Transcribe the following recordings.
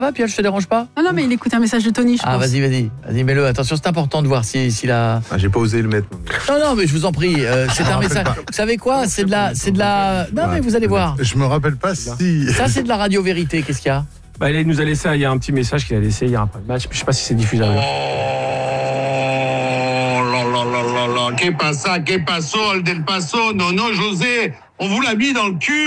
va, Pierre, je te dérange pas? Non, mais il écoute un message de Tony, je pense. Vas-y, mets-le. Attention, c'est important de voir s'il a... j'ai pas osé le mettre. Non, mais je vous en prie, c'est un message. Vous savez quoi? C'est de la... Non, mais vous allez voir. Je me rappelle pas si... Ça, c'est de la radio-vérité, qu'est-ce qu'il y a? Il nous a laissé, il y a un petit message qu'il a laissé hier après le match. Je sais pas si c'est diffusable. Que pasa, que paso, el del paso, non, José, on vous l'a mis dans le cul.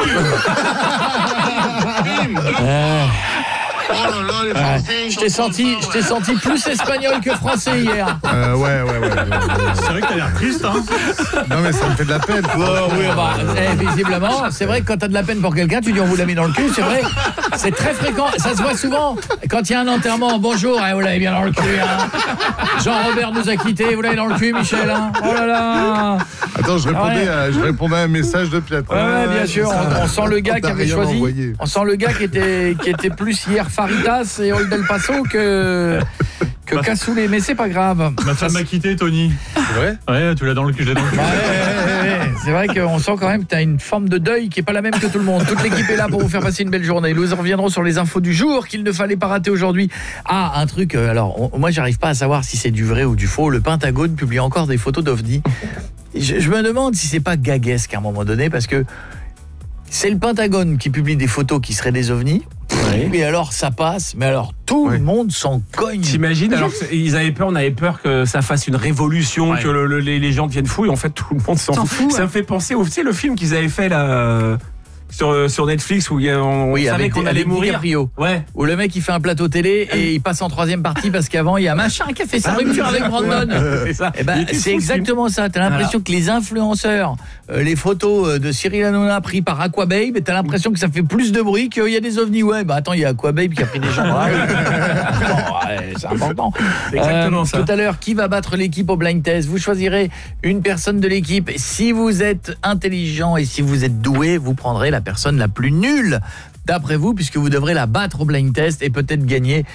Oh là là, les Français. Je t'ai senti plus espagnol que français hier. Ouais. C'est vrai que t'as l'air triste, hein. Non, mais ça me fait de la peine. Visiblement, c'est vrai que quand t'as de la peine pour quelqu'un, tu dis on vous l'a mis dans le cul, c'est vrai. C'est très fréquent, ça se voit souvent. Quand il y a un enterrement, bonjour, vous l'avez bien dans le cul, hein. Jean-Robert nous a quittés, vous l'avez dans le cul, Michel, hein. Oh là là. Attends, je répondais à un message de Piat. Ouais, bien sûr, on sent le gars qui avait choisi. On sent le gars qui était plus hier Faritas et Old El Paso que Cassoulet, mais c'est pas grave. Ma femme m'a quitté, Tony. C'est vrai? Ouais, tu l'as dans le cul, je l'ai dans le cul. Ouais. C'est vrai qu'on sent quand même que tu as une forme de deuil qui est pas la même que tout le monde. Toute l'équipe est là pour vous faire passer une belle journée. Nous reviendrons sur les infos du jour qu'il ne fallait pas rater aujourd'hui. Un truc, moi j'arrive pas à savoir si c'est du vrai ou du faux. Le Pentagone publie encore des photos d'OVNI. Je me demande si c'est pas gaguesque à un moment donné, parce que c'est le Pentagone qui publie des photos qui seraient des ovnis. Oui. Mais alors ça passe, mais alors tout le monde s'en cogne. T'imagines, alors on avait peur que ça fasse une révolution, que les gens deviennent fous, et en fait tout le monde s'en fout. Ça me fait penser au le film qu'ils avaient fait là sur Netflix où on savait qu'on allait mourir. Ouais. Où le mec il fait un plateau télé et il passe en troisième partie parce qu'avant il y a machin qui a fait sa rupture avec Brandon. C'est exactement ça. T'as l'impression que les influenceurs, les photos de Cyril Hanouna prises par Aquababe, t'as l'impression que ça fait plus de bruit qu'il y a des ovnis. Ouais, attends, il y a Aquababe qui a pris des gens. C'est important. C'est exactement ça. Tout à l'heure, qui va battre l'équipe au blind test? Vous choisirez une personne de l'équipe. Si vous êtes intelligent et si vous êtes doué, vous prendrez la personne la plus nulle d'après vous, puisque vous devrez la battre au blind test et peut-être gagner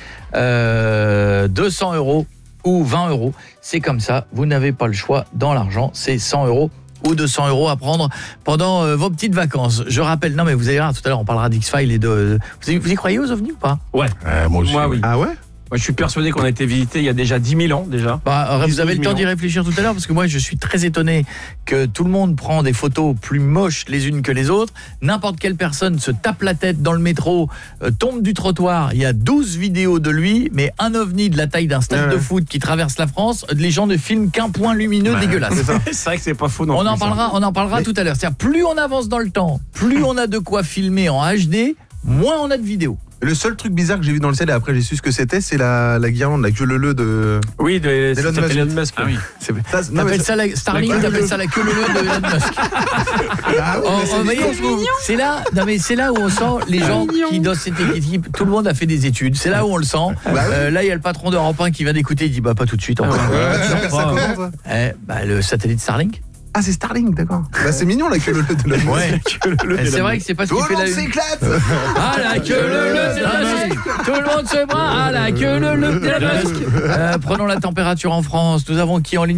200 € ou 20 €. C'est comme ça, vous n'avez pas le choix dans l'argent, c'est 100 € ou 200 € à prendre pendant vos petites vacances. Je rappelle, non mais vous allez voir, tout à l'heure on parlera d'X-Files et de... Vous y croyez aux ovnis ou pas? Ouais. Moi aussi. Moi, oui. Ah ouais? Moi, je suis persuadé qu'on a été visité il y a déjà 10 000 ans déjà. Vous avez le temps d'y réfléchir tout à l'heure, parce que moi je suis très étonné que tout le monde prend des photos plus moches les unes que les autres. N'importe quelle personne se tape la tête dans le métro, tombe du trottoir, il y a 12 vidéos de lui, mais un ovni de la taille d'un stade de foot qui traverse la France, les gens ne filment qu'un point lumineux dégueulasse. C'est vrai que c'est pas faux non plus. On en parlera tout à l'heure. C'est-à-dire, plus on avance dans le temps, plus on a de quoi filmer en HD, moins on a de vidéos. Le seul truc bizarre que j'ai vu dans le ciel, et après j'ai su ce que c'était, c'est la guirlande, la queue leu de... Oui, d'Elon Musk. Ah oui. T'appelles ça la Starlink, t'appelles ça la queue leu de Elon Musk. C'est là où on sent les gens qui dans cette équipe, tout le monde a fait des études, c'est là où on le sent. Là il y a le patron d'Europe 1 qui vient d'écouter, il dit pas tout de suite. Le satellite Starlink. Ah, c'est Starlink, d'accord. C'est mignon la queue leu de Elon Musk. C'est vrai que c'est pas ce qu'il fait la une. S'éclate. Ah, la queue leu de Elon Musk. Tout le monde se bras. Ah, la queue leu de Elon Musk. Prenons la température en France. Nous avons qui en ligne?